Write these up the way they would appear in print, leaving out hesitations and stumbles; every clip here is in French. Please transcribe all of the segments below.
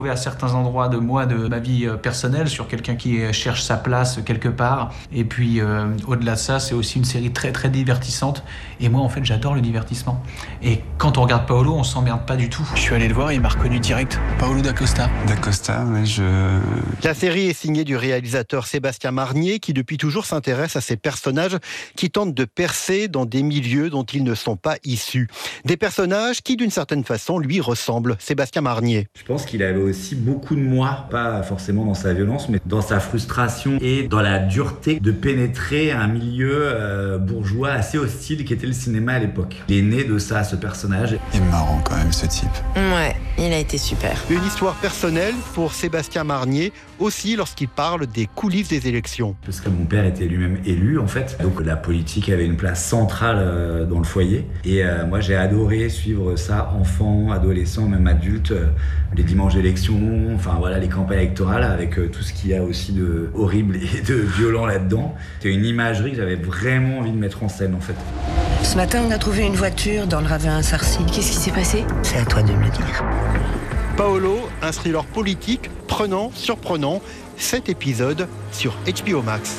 À certains endroits de ma vie personnelle, sur quelqu'un qui cherche sa place quelque part. Et puis au-delà de ça, c'est aussi une série très très divertissante. Et moi en fait j'adore le divertissement. Et quand on regarde Paolo, on s'emmerde pas du tout. Je suis allé le voir et il m'a reconnu direct. Paolo D'Acosta. D'Acosta, ouais, La série est signée du réalisateur Sébastien Marnier qui depuis toujours s'intéresse à ces personnages qui tentent de percer dans des milieux dont ils ne sont pas issus. Des personnages qui d'une certaine façon lui ressemblent. Sébastien Marnier. Je pense qu'il avait aussi beaucoup de moi, pas forcément dans sa violence, mais dans sa frustration et dans la dureté de pénétrer un milieu bourgeois assez hostile qui était le cinéma à l'époque. Il est né de ça, ce personnage. Il est marrant quand même, ce type. Ouais, il a été super. Une histoire personnelle pour Sébastien Marnier, aussi lorsqu'il parle des coulisses des élections. Parce que mon père était lui-même élu, en fait. Donc la politique avait une place centrale dans le foyer. Et moi, j'ai adoré suivre ça, enfant, adolescent, même adulte, les dimanches d'élection, enfin voilà, les campagnes électorales, avec tout ce qu'il y a aussi de horrible et de violent là-dedans. C'était une imagerie que j'avais vraiment envie de mettre en scène, en fait. Ce matin, on a trouvé une voiture dans le ravin Sarcy. Qu'est-ce qui s'est passé ? C'est à toi de me le dire. Paolo, un thriller politique prenant, surprenant, 7 épisodes sur HBO Max.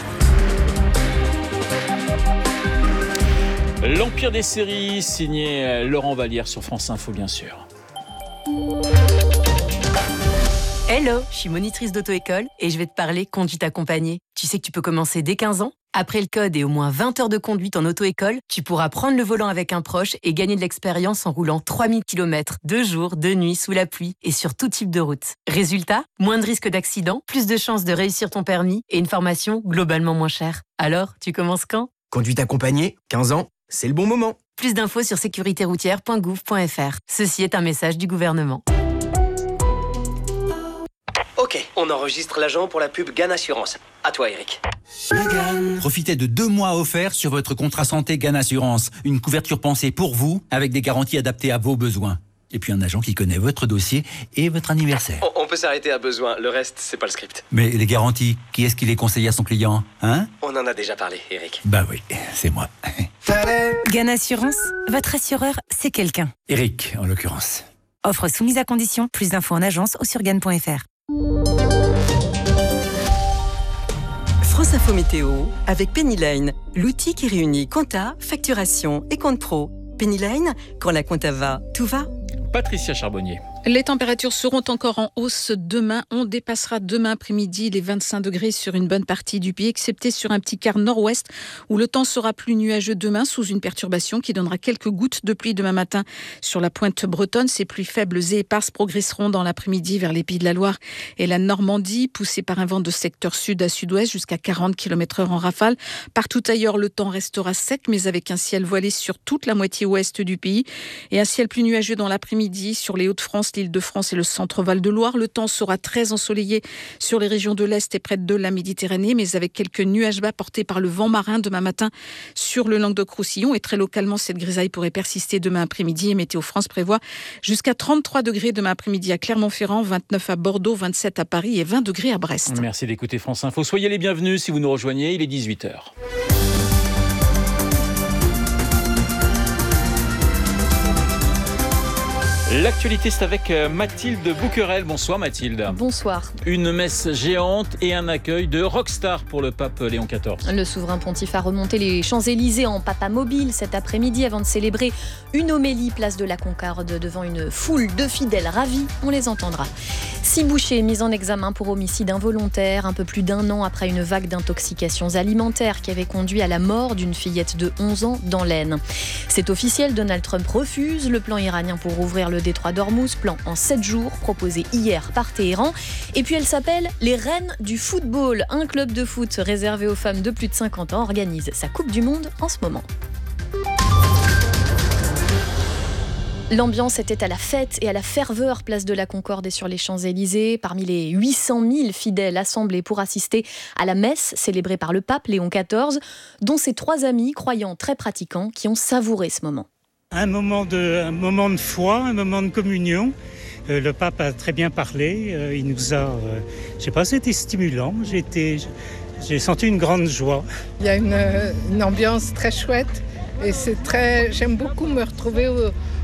L'Empire des séries, signé Laurent Vallière sur France Info, bien sûr. Hello, je suis monitrice d'auto-école et je vais te parler conduite accompagnée. Tu sais que tu peux commencer dès 15 ans ? Après le code et au moins 20 heures de conduite en auto-école, tu pourras prendre le volant avec un proche et gagner de l'expérience en roulant 3000 km, 2 jours, 2 nuits, sous la pluie et sur tout type de route. Résultat, moins de risques d'accident, plus de chances de réussir ton permis et une formation globalement moins chère. Alors, tu commences quand ? Conduite accompagnée, 15 ans, c'est le bon moment. Plus d'infos sur sécuritéroutière.gouv.fr. Ceci est un message du gouvernement. Ok, on enregistre l'agent pour la pub GAN Assurance. À toi, Eric. Profitez de 2 mois offerts sur votre contrat santé GAN Assurance. Une couverture pensée pour vous, avec des garanties adaptées à vos besoins. Et puis un agent qui connaît votre dossier et votre anniversaire. On peut s'arrêter à besoin, le reste, c'est pas le script. Mais les garanties, qui est-ce qui les conseille à son client, hein ? On en a déjà parlé, Eric. Bah oui, c'est moi. GAN Assurance, votre assureur, c'est quelqu'un. Eric, en l'occurrence. Offre soumise à condition, plus d'infos en agence ou sur GAN.fr. France Info Météo avec Pennyline, l'outil qui réunit compta, facturation et compte pro. Pennyline, quand la compta va, tout va. Patricia Charbonnier. Les températures seront encore en hausse demain. On dépassera demain après-midi les 25 degrés sur une bonne partie du pays, excepté sur un petit quart nord-ouest où le temps sera plus nuageux demain sous une perturbation qui donnera quelques gouttes de pluie demain matin sur la pointe bretonne. Ces pluies faibles et éparses progresseront dans l'après-midi vers les Pays de la Loire et la Normandie, poussées par un vent de secteur sud à sud-ouest jusqu'à 40 km/h en rafale. Partout ailleurs, le temps restera sec, mais avec un ciel voilé sur toute la moitié ouest du pays et un ciel plus nuageux dans l'après-midi sur les Hauts-de-France, l'Île-de-France et le centre-Val de Loire. Le temps sera très ensoleillé sur les régions de l'Est et près de la Méditerranée, mais avec quelques nuages bas portés par le vent marin demain matin sur le Languedoc-Roussillon. Et très localement, cette grisaille pourrait persister demain après-midi. Et Météo France prévoit jusqu'à 33 degrés demain après-midi à Clermont-Ferrand, 29 à Bordeaux, 27 à Paris et 20 degrés à Brest. Merci d'écouter France Info. Soyez les bienvenus si vous nous rejoignez. Il est 18h. L'actualité, c'est avec Mathilde Bouquerel. Bonsoir Mathilde. Bonsoir. Une messe géante et un accueil de rockstar pour le pape Léon XIV. Le souverain pontife a remonté les Champs-Élysées en papa mobile cet après-midi avant de célébrer une homélie place de la Concorde devant une foule de fidèles ravis. On les entendra. 6 bouchers mis en examen pour homicide involontaire un peu plus d'1 an après une vague d'intoxications alimentaires qui avait conduit à la mort d'une fillette de 11 ans dans l'Aisne. C'est officiel, Donald Trump refuse le plan iranien pour ouvrir le détroit d'Ormuz, plan en 7 jours proposé hier par Téhéran. Et puis elle s'appelle les Reines du football. Un club de foot réservé aux femmes de plus de 50 ans organise sa Coupe du Monde en ce moment. L'ambiance était à la fête et à la ferveur, place de la Concorde et sur les Champs-Élysées. Parmi les 800 000 fidèles assemblés pour assister à la messe célébrée par le pape Léon XIV, dont ses 3 amis croyants très pratiquants qui ont savouré ce moment. Un moment de foi, un moment de communion. Le pape a très bien parlé. Il nous a, c'était stimulant. J'ai senti une grande joie. Il y a une ambiance très chouette et j'aime beaucoup me retrouver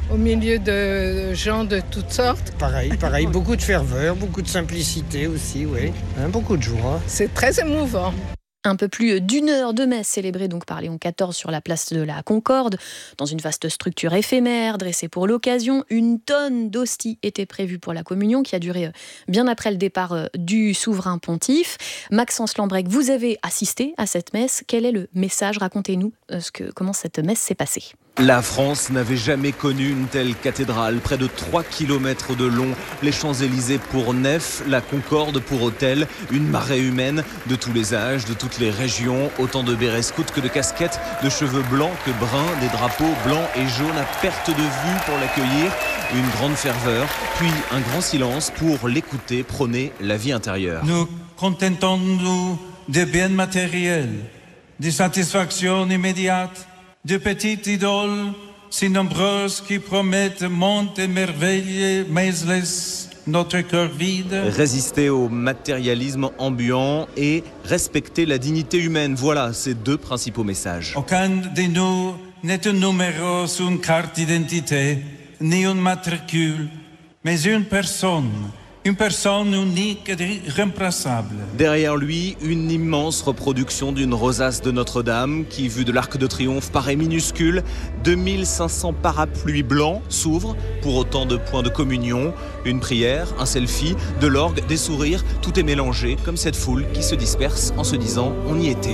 au milieu de gens de toutes sortes. Pareil, beaucoup de ferveur, beaucoup de simplicité aussi, oui. Beaucoup de joie. C'est très émouvant. Un peu plus d'une heure de messe célébrée donc par Léon XIV sur la place de la Concorde. Dans une vaste structure éphémère dressée pour l'occasion, 1 tonne d'hosties était prévue pour la communion qui a duré bien après le départ du souverain pontife. Maxence Lambrec, vous avez assisté à cette messe. Quel est le message ? Racontez-nous comment cette messe s'est passée. La France n'avait jamais connu une telle cathédrale, près de 3 km de long, les Champs-Élysées pour nef, la Concorde pour autel, une marée humaine de tous les âges, de toutes les régions, autant de bérets scouts que de casquettes, de cheveux blancs que bruns, des drapeaux blancs et jaunes à perte de vue pour l'accueillir, une grande ferveur, puis un grand silence pour l'écouter prôner la vie intérieure. Nous contentons-nous des biens matériels, des satisfactions immédiates, de petites idoles si nombreuses qui promettent monts et merveilles, mais laissent notre cœur vide. Résister au matérialisme ambiant et respecter la dignité humaine. Voilà ces 2 principaux messages. Aucun de nous n'est un numéro sur une carte d'identité, ni un matricule, mais une personne unique et irremplaçable. Derrière lui, une immense reproduction d'une rosace de Notre-Dame qui, vue de l'Arc de Triomphe, paraît minuscule. 2500 parapluies blancs s'ouvrent pour autant de points de communion. Une prière, un selfie, de l'orgue, des sourires, tout est mélangé comme cette foule qui se disperse en se disant « on y était ».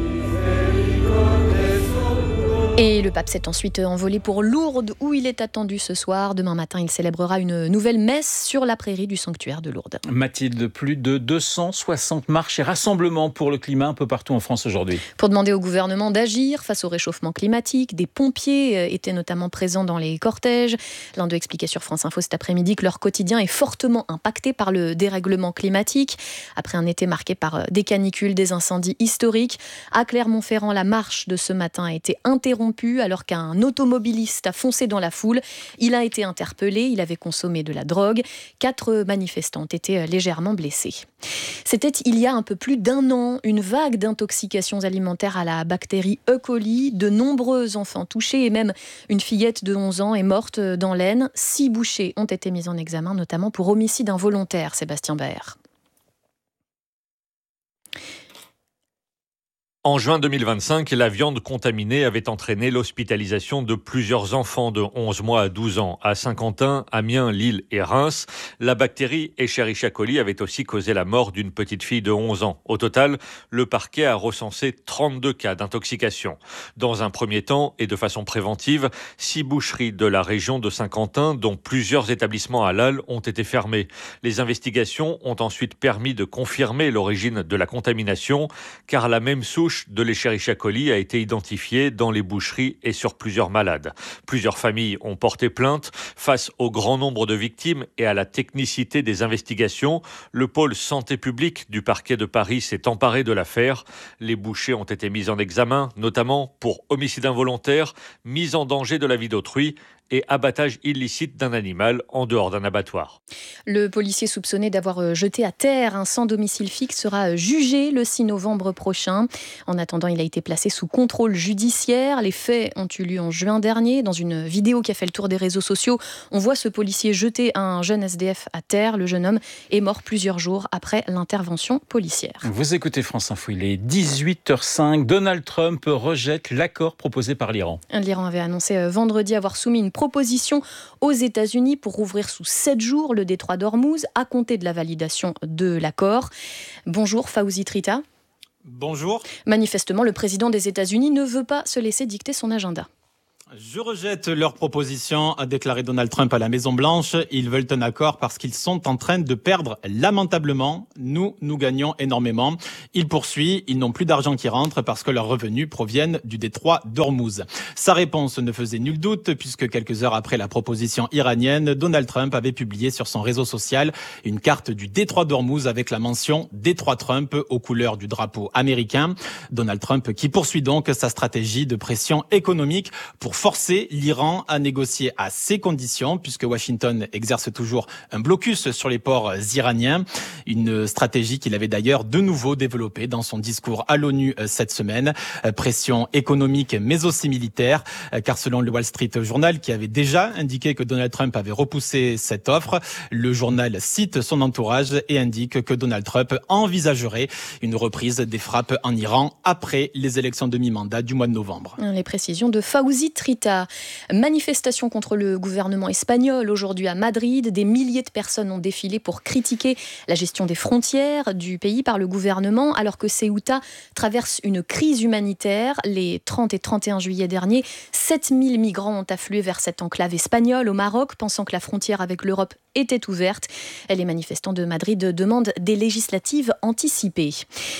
Et le pape s'est ensuite envolé pour Lourdes, où il est attendu ce soir. Demain matin, il célébrera une nouvelle messe sur la prairie du sanctuaire de Lourdes. Mathilde, plus de 260 marches et rassemblements pour le climat un peu partout en France aujourd'hui. Pour demander au gouvernement d'agir face au réchauffement climatique, des pompiers étaient notamment présents dans les cortèges. L'un d'eux expliquait sur France Info cet après-midi que leur quotidien est fortement impacté par le dérèglement climatique. Après un été marqué par des canicules, des incendies historiques, à Clermont-Ferrand, la marche de ce matin a été interrompue alors qu'un automobiliste a foncé dans la foule. Il a été interpellé, il avait consommé de la drogue. 4 manifestants étaient légèrement blessés. C'était il y a un peu plus d'1 an, une vague d'intoxications alimentaires à la bactérie E. coli. De nombreux enfants touchés et même une fillette de 11 ans est morte dans l'Aisne. 6 bouchers ont été mis en examen, notamment pour homicide involontaire. Sébastien Baer. En juin 2025, la viande contaminée avait entraîné l'hospitalisation de plusieurs enfants de 11 mois à 12 ans à Saint-Quentin, Amiens, Lille et Reims. La bactérie Escherichia coli avait aussi causé la mort d'une petite fille de 11 ans. Au total, le parquet a recensé 32 cas d'intoxication. Dans un premier temps et de façon préventive, 6 boucheries de la région de Saint-Quentin, dont plusieurs établissements halal, ont été fermés. Les investigations ont ensuite permis de confirmer l'origine de la contamination, car la même souche de l'Escherichia coli a été identifiée dans les boucheries et sur plusieurs malades. Plusieurs familles ont porté plainte. Face au grand nombre de victimes et à la technicité des investigations, le pôle santé publique du parquet de Paris s'est emparé de l'affaire. Les bouchers ont été mis en examen, notamment pour homicide involontaire, mise en danger de la vie d'autrui et abattage illicite d'un animal en dehors d'un abattoir. Le policier soupçonné d'avoir jeté à terre un sans domicile fixe sera jugé le 6 novembre prochain. En attendant, il a été placé sous contrôle judiciaire. Les faits ont eu lieu en juin dernier. Dans une vidéo qui a fait le tour des réseaux sociaux, on voit ce policier jeter un jeune SDF à terre. Le jeune homme est mort plusieurs jours après l'intervention policière. Vous écoutez France Info, il est 18h05. Donald Trump rejette l'accord proposé par l'Iran. L'Iran avait annoncé vendredi avoir soumis une proposition aux États-Unis pour rouvrir sous 7 jours le détroit d'Ormuz à compter de la validation de l'accord. Bonjour Fawzi Trita. Bonjour. Manifestement, le président des États-Unis ne veut pas se laisser dicter son agenda. Je rejette leur proposition, a déclaré Donald Trump à la Maison-Blanche. Ils veulent un accord parce qu'ils sont en train de perdre lamentablement. Nous gagnons énormément. Il poursuit, ils n'ont plus d'argent qui rentre parce que leurs revenus proviennent du détroit d'Ormuz. Sa réponse ne faisait nul doute puisque quelques heures après la proposition iranienne, Donald Trump avait publié sur son réseau social une carte du détroit d'Ormuz avec la mention Détroit Trump aux couleurs du drapeau américain. Donald Trump qui poursuit donc sa stratégie de pression économique pour forcer l'Iran à négocier à ses conditions, puisque Washington exerce toujours un blocus sur les ports iraniens. Une stratégie qu'il avait d'ailleurs de nouveau développée dans son discours à l'ONU cette semaine. Pression économique mais aussi militaire, car selon le Wall Street Journal, qui avait déjà indiqué que Donald Trump avait repoussé cette offre, le journal cite son entourage et indique que Donald Trump envisagerait une reprise des frappes en Iran après les élections de mi-mandat du mois de novembre. Les précisions de Fawzi Trita. Manifestation contre le gouvernement espagnol aujourd'hui à Madrid. Des milliers de personnes ont défilé pour critiquer la gestion des frontières du pays par le gouvernement, alors que Ceuta traverse une crise humanitaire. Les 30 et 31 juillet dernier, 7000 migrants ont afflué vers cette enclave espagnole au Maroc, pensant que la frontière avec l'Europe était ouverte. Les manifestants de Madrid demandent des législatives anticipées.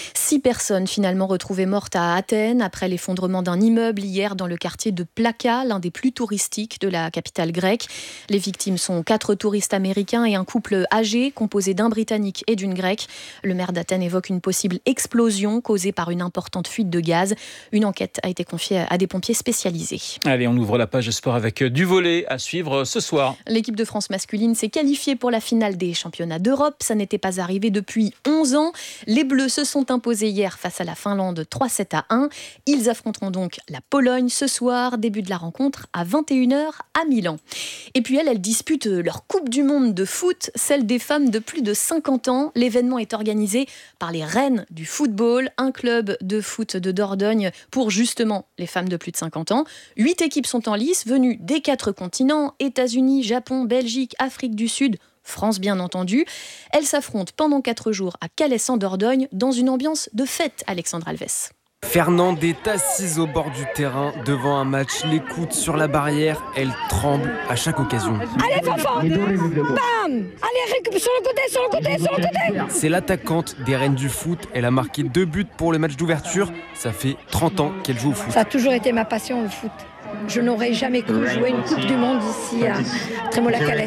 6 personnes finalement retrouvées mortes à Athènes après l'effondrement d'un immeuble hier dans le quartier de Plaka, l'un des plus touristiques de la capitale grecque. Les victimes sont 4 touristes américains et un couple âgé composé d'un Britannique et d'une Grecque. Le maire d'Athènes évoque une possible explosion causée par une importante fuite de gaz. Une enquête a été confiée à des pompiers spécialisés. Allez, on ouvre la page sport avec du volley à suivre ce soir. L'équipe de France masculine s'est qualifiée pour la finale des championnats d'Europe. Ça n'était pas arrivé depuis 11 ans. Les Bleus se sont imposés hier face à la Finlande 3-7-1. Ils affronteront donc la Pologne ce soir. Début de la rencontre à 21h à Milan. Et puis elles disputent leur Coupe du Monde de foot, celle des femmes de plus de 50 ans. L'événement est organisé par les Reines du football, un club de foot de Dordogne pour justement les femmes de plus de 50 ans. 8 équipes sont en lice, venues des 4 continents, États-Unis, Japon, Belgique, Afrique du Sud, France bien entendu. Elles s'affrontent pendant 4 jours à Calais en Dordogne dans une ambiance de fête, Alexandre Alves. Fernande est assise au bord du terrain devant un match, les coudes sur la barrière, elle tremble à chaque occasion. Allez Fafan, bam, allez récup sur le côté. C'est l'attaquante des Reines du foot, elle a marqué 2 buts pour le match d'ouverture, ça fait 30 ans qu'elle joue au foot. Ça a toujours été ma passion, le foot. Je n'aurais jamais cru jouer une Coupe du Monde ici à Trémola-Calais.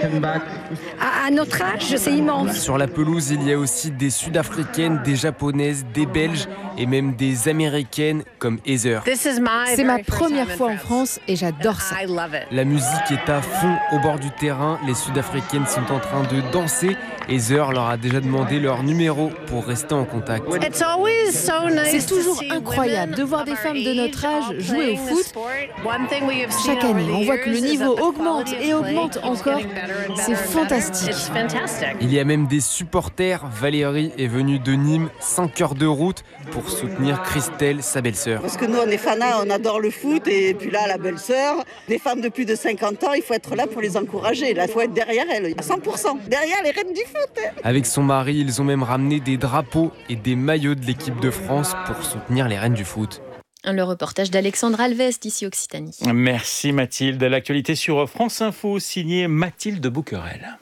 À notre âge, c'est immense. Sur la pelouse, il y a aussi des Sud-Africaines, des Japonaises, des Belges et même des Américaines comme Heather. C'est ma première fois en France et j'adore ça. La musique est à fond au bord du terrain. Les Sud-Africaines sont en train de danser. Heather leur a déjà demandé leur numéro pour rester en contact. C'est toujours incroyable de voir des femmes de notre âge jouer au foot. Chaque année, on voit que le niveau augmente et augmente encore. C'est fantastique. Il y a même des supporters. Valérie est venue de Nîmes, 5 heures de route, pour soutenir Christelle, sa belle-sœur. Parce que nous, on est fanats, on adore le foot. Et puis là, la belle-sœur, des femmes de plus de 50 ans, il faut être là pour les encourager. Là, il faut être derrière elles, à 100%. Derrière les Reines du foot. Avec son mari, ils ont même ramené des drapeaux et des maillots de l'équipe de France pour soutenir les Reines du foot. Le reportage d'Alexandre Alves d'ici Occitanie. Merci Mathilde. L'actualité sur France Info, signée Mathilde Bouquerel.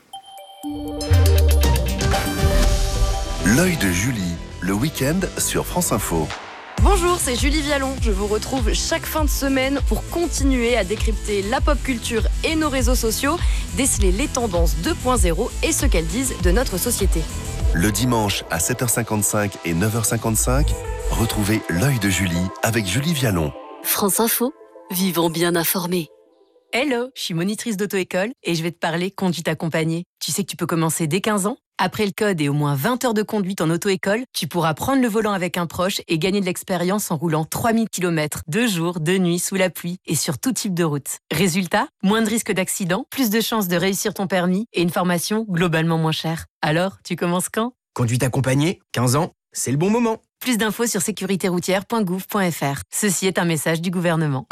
L'œil de Julie, le week-end sur France Info. Bonjour, c'est Julie Vialon. Je vous retrouve chaque fin de semaine pour continuer à décrypter la pop culture et nos réseaux sociaux, déceler les tendances 2.0 et ce qu'elles disent de notre société. Le dimanche à 7h55 et 9h55, retrouvez l'œil de Julie avec Julie Vialon. France Info, vivons bien informés. Hello, je suis monitrice d'auto-école et je vais te parler conduite accompagnée. Tu sais que tu peux commencer dès 15 ans. Après le code et au moins 20 heures de conduite en auto-école, tu pourras prendre le volant avec un proche et gagner de l'expérience en roulant 3000 km, 2 jours, 2 nuits, sous la pluie et sur tout type de route. Résultat, moins de risques d'accident, plus de chances de réussir ton permis et une formation globalement moins chère. Alors, tu commences quand ? Conduite accompagnée, 15 ans, c'est le bon moment. Plus d'infos sur sécuritéroutière.gouv.fr. Ceci est un message du gouvernement.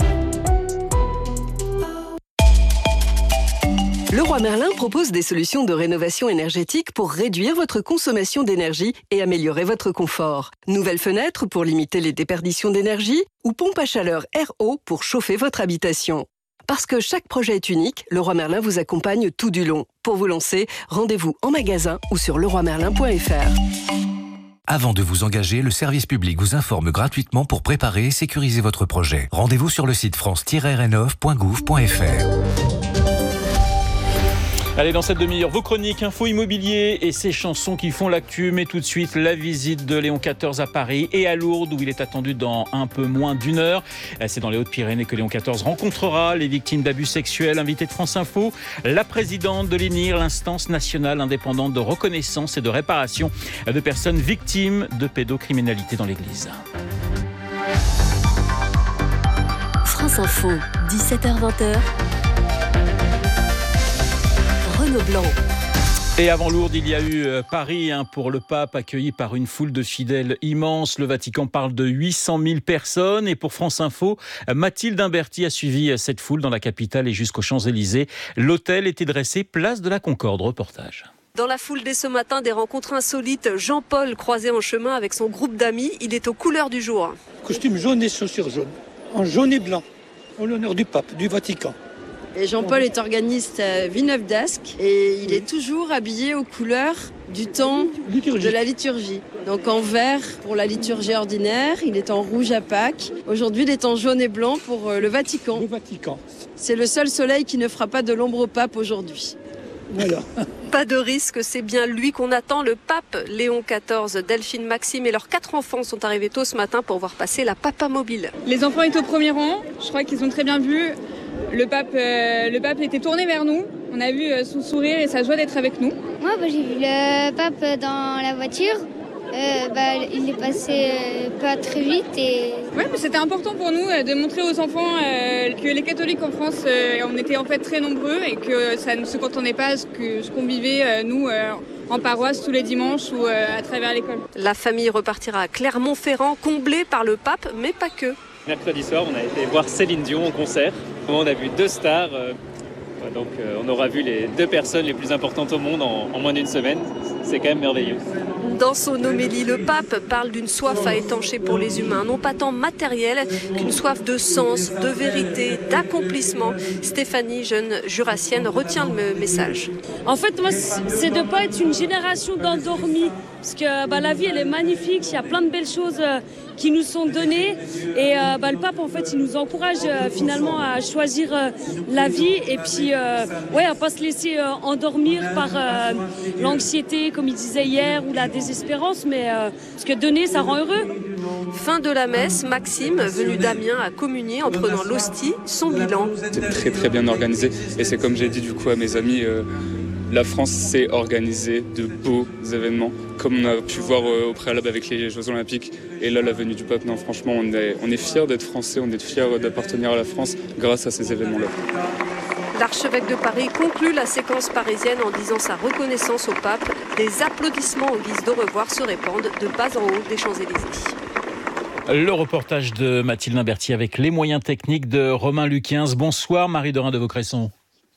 Leroy Merlin propose des solutions de rénovation énergétique pour réduire votre consommation d'énergie et améliorer votre confort. Nouvelles fenêtres pour limiter les déperditions d'énergie ou pompe à chaleur RO pour chauffer votre habitation. Parce que chaque projet est unique, Leroy Merlin vous accompagne tout du long. Pour vous lancer, rendez-vous en magasin ou sur leroymerlin.fr. Avant de vous engager, le service public vous informe gratuitement pour préparer et sécuriser votre projet. Rendez-vous sur le site france-rénov.gouv.fr. Allez, dans cette demi-heure, vos chroniques, info immobilier et ces chansons qui font l'actu. Mais tout de suite, la visite de Léon XIV à Paris et à Lourdes, où il est attendu dans un peu moins d'une heure. C'est dans les Hautes-Pyrénées que Léon XIV rencontrera les victimes d'abus sexuels. Invité de France Info, la présidente de l'INIR, l'instance nationale indépendante de reconnaissance et de réparation de personnes victimes de pédocriminalité dans l'Église. France Info, 17h-20h. Renaud Blanc. Et avant Lourdes, il y a eu Paris pour le pape, accueilli par une foule de fidèles immense. Le Vatican parle de 800 000 personnes. Et pour France Info, Mathilde Imberti a suivi cette foule dans la capitale et jusqu'aux Champs-Élysées. L'hôtel était dressé place de la Concorde. Reportage. Dans la foule dès ce matin, des rencontres insolites. Jean-Paul croisé en chemin avec son groupe d'amis. Il est aux couleurs du jour. Costume jaune et chaussures jaunes. En jaune et blanc. En l'honneur du pape, du Vatican. Et Jean-Paul est organiste à Villeneuve d'Ascq et il est toujours habillé aux couleurs du temps de la liturgie. Donc en vert pour la liturgie ordinaire, il est en rouge à Pâques. Aujourd'hui, il est en jaune et blanc pour le Vatican. Le Vatican. C'est le seul soleil qui ne fera pas de l'ombre au pape aujourd'hui. Voilà. Pas de risque, c'est bien lui qu'on attend. Le pape Léon XIV, Delphine, Maxime et leurs 4 enfants sont arrivés tôt ce matin pour voir passer la Papa Mobile. Les enfants étaient au premier rang, je crois qu'ils ont très bien vu. Le pape était tourné vers nous, on a vu son sourire et sa joie d'être avec nous. Moi, j'ai vu le pape dans la voiture. Il est passé pas très vite et... Ouais, mais c'était important pour nous de montrer aux enfants que les catholiques en France, on était en fait très nombreux et que ça ne se contenait pas ce qu'on vivait nous en paroisse tous les dimanches ou à travers l'école. La famille repartira à Clermont-Ferrand, comblée par le pape, mais pas que. Mercredi soir, on a été voir Céline Dion en concert. On a vu 2 stars. Donc on aura vu les 2 personnes les plus importantes au monde en moins d'une semaine. C'est quand même merveilleux. Dans son homélie, le pape parle d'une soif à étancher pour les humains, non pas tant matérielle qu'une soif de sens, de vérité, d'accomplissement. Stéphanie, jeune jurassienne, retient le message. En fait, moi, c'est de ne pas être une génération d'endormis. Parce que la vie, elle est magnifique. Il y a plein de belles choses qui nous sont données. Et le pape, en fait, il nous encourage finalement à choisir la vie. Et puis, à ne pas se laisser endormir par l'anxiété, comme il disait hier, ou la désespérance. Mais parce que donner, ça rend heureux. Fin de la messe, Maxime, venu d'Amiens, a communié en prenant l'hostie, son bilan. C'est très très bien organisé. Et c'est comme j'ai dit du coup à mes amis... La France s'est organisée de beaux événements, comme on a pu voir au préalable avec les Jeux Olympiques. Et là, la venue du pape, non, franchement, on est fiers d'être français, on est fiers d'appartenir à la France grâce à ces événements-là. L'archevêque de Paris conclut la séquence parisienne en disant sa reconnaissance au pape. Des applaudissements en guise d'au revoir se répandent de bas en haut des Champs-Élysées. Le reportage de Mathilde Imberti avec les moyens techniques de Romain Luquiens. Bonsoir Marie-Dorin de Vaucresson.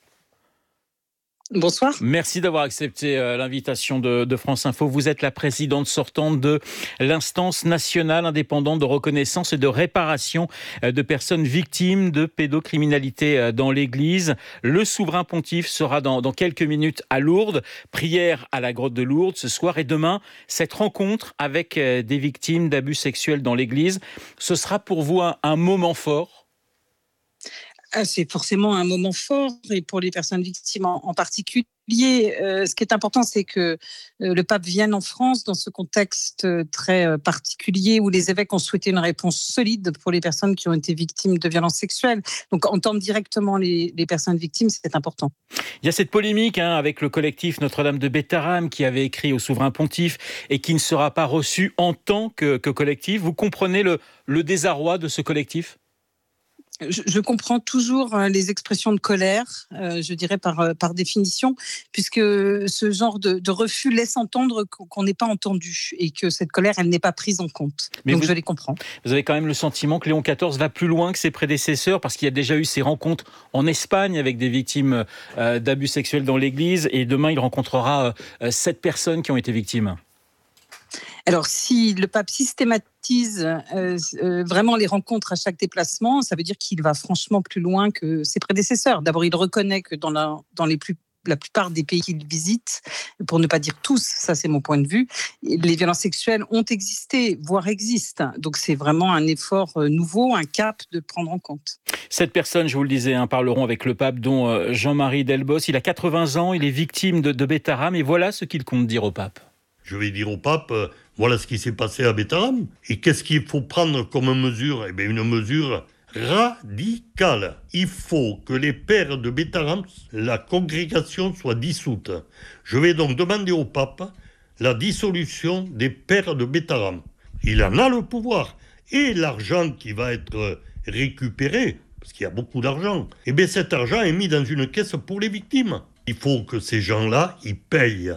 Bonsoir. Merci d'avoir accepté l'invitation de France Info. Vous êtes la présidente sortante de l'instance nationale indépendante de reconnaissance et de réparation de personnes victimes de pédocriminalité dans l'Église. Le souverain pontife sera dans quelques minutes à Lourdes. Prière à la grotte de Lourdes ce soir et demain, cette rencontre avec des victimes d'abus sexuels dans l'Église. Ce sera pour vous un moment fort ? C'est forcément un moment fort et pour les personnes victimes en particulier. Ce qui est important, c'est que le pape vienne en France dans ce contexte très particulier où les évêques ont souhaité une réponse solide pour les personnes qui ont été victimes de violences sexuelles. Donc entendre directement les personnes victimes, c'est important. Il y a cette polémique avec le collectif Notre-Dame de Bétharram qui avait écrit au souverain pontife et qui ne sera pas reçu en tant que collectif. Vous comprenez le désarroi de ce collectif ? Je comprends toujours les expressions de colère, je dirais par définition, puisque ce genre de refus laisse entendre qu'on n'est pas entendu et que cette colère, elle n'est pas prise en compte. Mais donc je les comprends. Vous avez quand même le sentiment que Léon XIV va plus loin que ses prédécesseurs, parce qu'il y a déjà eu ces rencontres en Espagne avec des victimes d'abus sexuels dans l'Église, et demain il rencontrera 7 personnes qui ont été victimes. Alors, si le pape systématise vraiment les rencontres à chaque déplacement, ça veut dire qu'il va franchement plus loin que ses prédécesseurs. D'abord, il reconnaît que dans les plus la plupart des pays qu'il visite, pour ne pas dire tous, ça c'est mon point de vue, les violences sexuelles ont existé, voire existent. Donc c'est vraiment un effort nouveau, un cap de prendre en compte. 7 personnes, je vous le disais, parleront avec le pape, dont Jean-Marie Delbos. Il a 80 ans, il est victime de Bétharram, et voilà ce qu'il compte dire au pape. Je vais dire au pape, voilà ce qui s'est passé à Bétharram. Et qu'est-ce qu'il faut prendre comme mesure ? Eh bien, une mesure radicale. Il faut que les pères de Bétharram, la congrégation soit dissoute. Je vais donc demander au pape la dissolution des pères de Bétharram. Il en a le pouvoir. Et l'argent qui va être récupéré, parce qu'il y a beaucoup d'argent, eh bien cet argent est mis dans une caisse pour les victimes. Il faut que ces gens-là, ils payent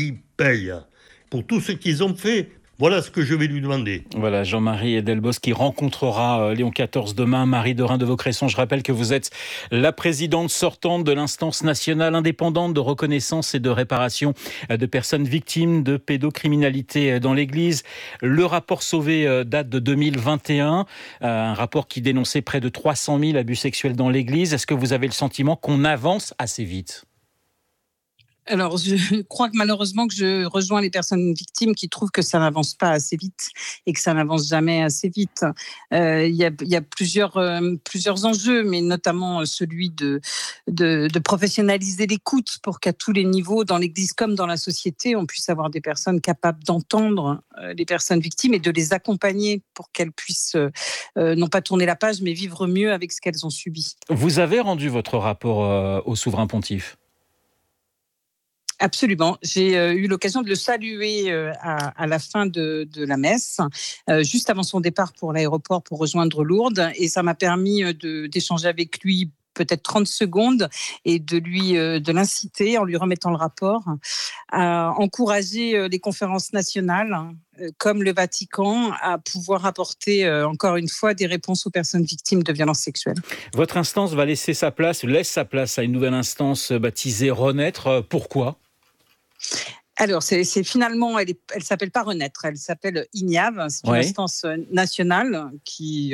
pour tout ce qu'ils ont fait. Voilà ce que je vais lui demander. Voilà, Jean-Marie Delbos qui rencontrera Léon XIV demain. Marie de Reims de Vaucresson, je rappelle que vous êtes la présidente sortante de l'instance nationale indépendante de reconnaissance et de réparation de personnes victimes de pédocriminalité dans l'Église. Le rapport Sauvé date de 2021, un rapport qui dénonçait près de 300 000 abus sexuels dans l'Église. Est-ce que vous avez le sentiment qu'on avance assez vite ? Alors, je crois que malheureusement que je rejoins les personnes victimes qui trouvent que ça n'avance pas assez vite et que ça n'avance jamais assez vite. Il y a plusieurs enjeux, mais notamment celui de professionnaliser l'écoute pour qu'à tous les niveaux, dans l'Église comme dans la société, on puisse avoir des personnes capables d'entendre les personnes victimes et de les accompagner pour qu'elles puissent non pas tourner la page, mais vivre mieux avec ce qu'elles ont subi. Vous avez rendu votre rapport au souverain pontife ? Absolument. J'ai eu l'occasion de le saluer à la fin de la messe, juste avant son départ pour l'aéroport pour rejoindre Lourdes. Et ça m'a permis d'échanger avec lui peut-être 30 secondes et de l'inciter, en lui remettant le rapport, à encourager les conférences nationales, comme le Vatican, à pouvoir apporter, encore une fois, des réponses aux personnes victimes de violences sexuelles. Votre instance laisse sa place à une nouvelle instance baptisée Renaître. Pourquoi ? Alors, c'est finalement, elle s'appelle pas Renaître, elle s'appelle INIAV, c'est une instance nationale qui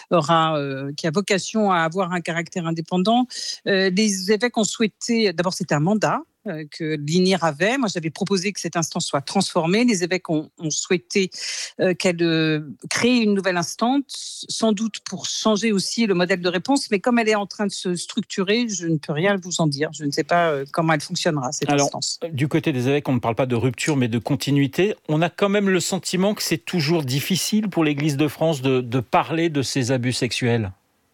a vocation à avoir un caractère indépendant. Les évêques ont souhaité, d'abord c'était un mandat que l'INIR avait. Moi, j'avais proposé que cette instance soit transformée. Les évêques ont souhaité qu'elle crée une nouvelle instance, sans doute pour changer aussi le modèle de réponse, mais comme elle est en train de se structurer, je ne peux rien vous en dire. Je ne sais pas comment elle fonctionnera, cette instance. Du côté des évêques, on ne parle pas de rupture, mais de continuité. On a quand même le sentiment que c'est toujours difficile pour l'Église de France de parler de ces abus sexuels.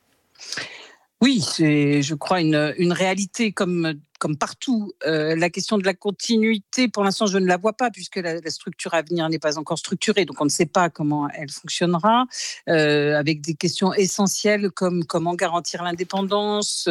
Oui, c'est, je crois, une réalité comme partout. La question de la continuité, pour l'instant, je ne la vois pas, puisque la structure à venir n'est pas encore structurée, donc on ne sait pas comment elle fonctionnera, avec des questions essentielles comme comment garantir l'indépendance,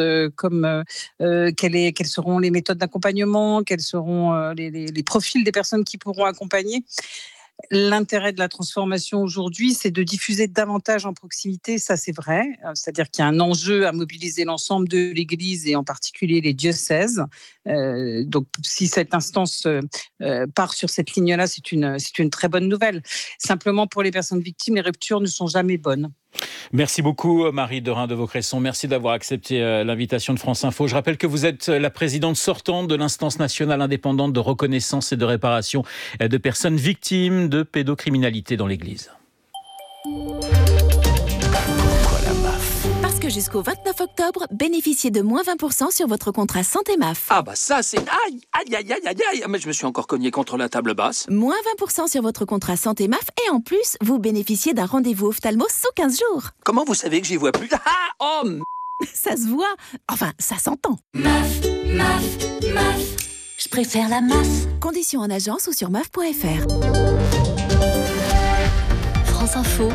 quelles seront les méthodes d'accompagnement, quels seront les profils des personnes qui pourront accompagner. L'intérêt de la transformation aujourd'hui, c'est de diffuser davantage en proximité, ça c'est vrai. C'est-à-dire qu'il y a un enjeu à mobiliser l'ensemble de l'Église et en particulier les diocèses. Donc si cette instance part sur cette ligne-là, c'est une très bonne nouvelle. Simplement pour les personnes victimes, les ruptures ne sont jamais bonnes. Merci beaucoup Marie de Reims de Vaucresson. Merci d'avoir accepté l'invitation de France Info. Je rappelle que vous êtes la présidente sortante de l'instance nationale indépendante de reconnaissance et de réparation de personnes victimes de pédocriminalité dans l'Église. Parce que jusqu'au 29 octobre, bénéficiez de moins 20% sur votre contrat santé MAF. Ah bah ça c'est... Aïe, mais je me suis encore cogné contre la table basse. Moins 20% sur votre contrat santé MAF et en plus, vous bénéficiez d'un rendez-vous ophtalmo sous 15 jours. Comment vous savez que j'y vois plus ? Ça se voit. Enfin, ça s'entend. MAF. Je préfère la MAF. Conditions en agence ou sur MAF.fr. France Info.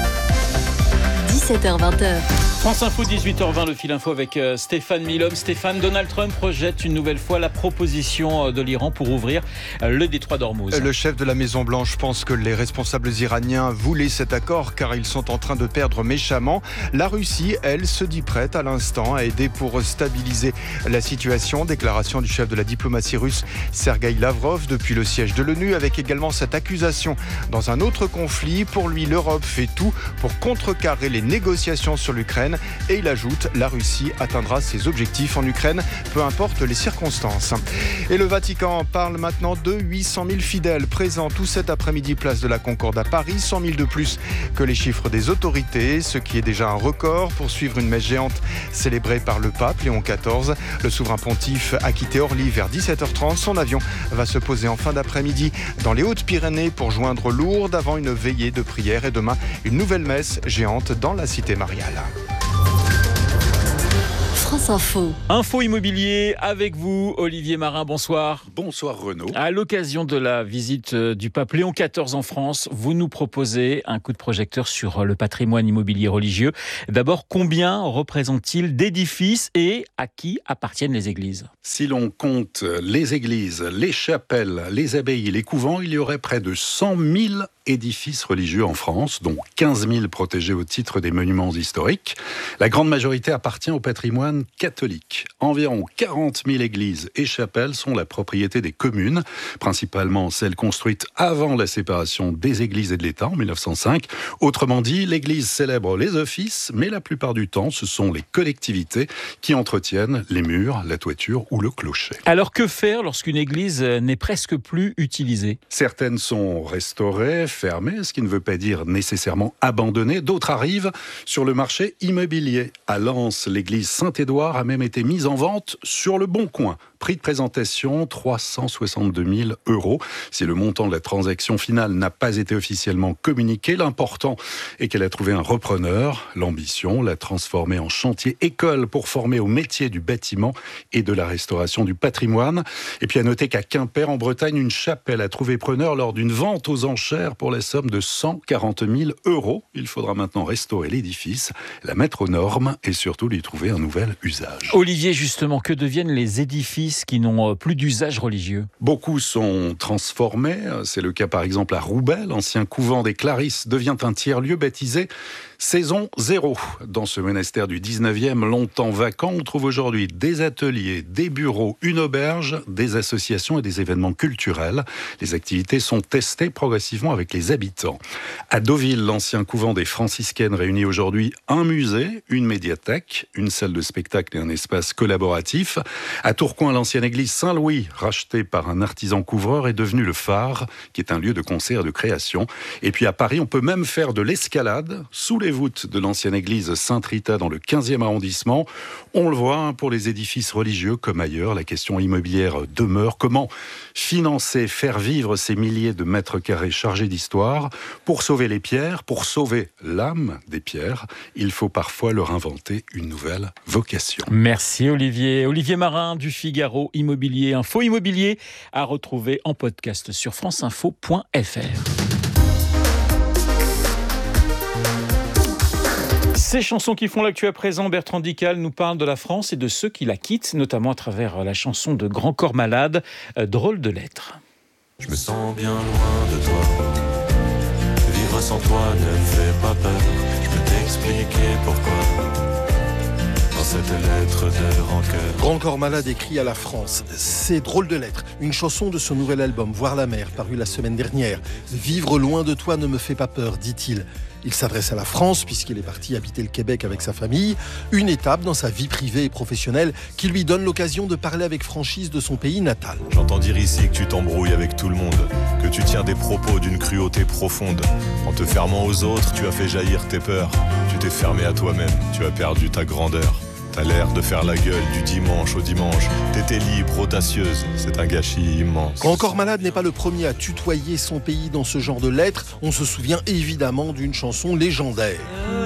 17h-20h. France Info, 18h20, le fil info avec Stéphane Milhomme. Stéphane, Donald Trump rejette une nouvelle fois la proposition de l'Iran pour ouvrir le détroit d'Ormuz. Le chef de la Maison-Blanche pense que les responsables iraniens voulaient cet accord car ils sont en train de perdre méchamment. La Russie, elle, se dit prête à l'instant à aider pour stabiliser la situation. Déclaration du chef de la diplomatie russe, Sergueï Lavrov, depuis le siège de l'ONU, avec également cette accusation dans un autre conflit. Pour lui, l'Europe fait tout pour contrecarrer les négociations sur l'Ukraine. l'Ukraine. Et il ajoute, la Russie atteindra ses objectifs en Ukraine, peu importe les circonstances. Et le Vatican parle maintenant de 800 000 fidèles présents tout cet après-midi place de la Concorde à Paris, 100 000 de plus que les chiffres des autorités, ce qui est déjà un record pour suivre une messe géante célébrée par le pape Léon XIV. Le souverain pontife a quitté Orly vers 17h30. Son avion va se poser en fin d'après-midi dans les Hautes-Pyrénées pour joindre Lourdes avant une veillée de prière et demain une nouvelle messe géante dans la cité mariale. France Info. Info immobilier avec vous, Olivier Marin, bonsoir. Bonsoir Renaud. À l'occasion de la visite du pape Léon XIV en France, vous nous proposez un coup de projecteur sur le patrimoine immobilier religieux. D'abord, combien représente-t-il d'édifices et à qui appartiennent les églises ? Si l'on compte les églises, les chapelles, les abbayes, les couvents, il y aurait près de 100 000 édifices religieux en France, dont 15 000 protégés au titre des monuments historiques. La grande majorité appartient au patrimoine catholique. Environ 40 000 églises et chapelles sont la propriété des communes, principalement celles construites avant la séparation des églises et de l'État en 1905. Autrement dit, l'église célèbre les offices, mais la plupart du temps, ce sont les collectivités qui entretiennent les murs, la toiture ou le clocher. Alors que faire lorsqu'une église n'est presque plus utilisée ? Certaines sont restaurées, fermées, ce qui ne veut pas dire nécessairement abandonnées. D'autres arrivent sur le marché immobilier. À Lens, l'église Saint-Édouard a même été mise en vente sur le Bon Coin. Prix de présentation, 362 000 €. Si le montant de la transaction finale n'a pas été officiellement communiqué, l'important est qu'elle a trouvé un repreneur. L'ambition, la transformer en chantier école pour former au métier du bâtiment et de la restauration du patrimoine. Et puis à noter qu'à Quimper, en Bretagne, une chapelle a trouvé preneur lors d'une vente aux enchères pour la somme de 140 000 €. Il faudra maintenant restaurer l'édifice, la mettre aux normes et surtout lui trouver un nouvel usage. Olivier, justement, que deviennent les édifices qui n'ont plus d'usage religieux ? Beaucoup sont transformés. C'est le cas par exemple à Roubaix. L'ancien couvent des Clarisses devient un tiers-lieu baptisé Saison 0. Dans ce monastère du 19e, longtemps vacant, on trouve aujourd'hui des ateliers, des bureaux, une auberge, des associations et des événements culturels. Les activités sont testées progressivement avec les habitants. À Deauville, l'ancien couvent des franciscaines réunit aujourd'hui un musée, une médiathèque, une salle de spectacle et un espace collaboratif. À Tourcoing, l'ancienne église Saint-Louis, rachetée par un artisan couvreur, est devenue le Phare, qui est un lieu de concert et de création. Et puis à Paris, on peut même faire de l'escalade sous les voûtes de l'ancienne église Sainte-Rita dans le 15e arrondissement. On le voit, pour les édifices religieux comme ailleurs, la question immobilière demeure. Comment financer, faire vivre ces milliers de mètres carrés chargés d'histoire? Pour sauver les pierres, pour sauver l'âme des pierres, il faut parfois leur inventer une nouvelle vocation. Merci Olivier. Olivier Marin du Figaro Immobilier. Info immobilier à retrouver en podcast sur franceinfo.fr. Ces chansons qui font l'actu à présent, Bertrand Dical nous parle de la France et de ceux qui la quittent, notamment à travers la chanson de Grand Corps Malade, Drôle de lettre. Je me sens bien loin de toi. Vivre sans toi ne me fait pas peur. Je peux t'expliquer pourquoi. Dans cette lettre de rancœur. Grand Corps Malade écrit à la France. C'est Drôle de lettre, une chanson de son nouvel album Voir la mer, paru la semaine dernière. Vivre loin de toi ne me fait pas peur, dit-il. Il s'adresse à la France puisqu'il est parti habiter le Québec avec sa famille. Une étape dans sa vie privée et professionnelle qui lui donne l'occasion de parler avec franchise de son pays natal. J'entends dire ici que tu t'embrouilles avec tout le monde, que tu tiens des propos d'une cruauté profonde. En te fermant aux autres, tu as fait jaillir tes peurs. Tu t'es fermé à toi-même, tu as perdu ta grandeur. T'as l'air de faire la gueule du dimanche au dimanche. T'étais libre, audacieuse, c'est un gâchis immense. Grand Corps Malade n'est pas le premier à tutoyer son pays dans ce genre de lettres. On se souvient évidemment d'une chanson légendaire.